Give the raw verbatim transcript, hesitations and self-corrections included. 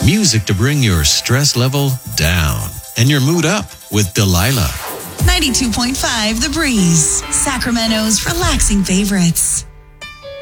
Music to bring your stress level down and your mood up with Delilah. ninety-two point five The Breeze, Sacramento's relaxing favorites.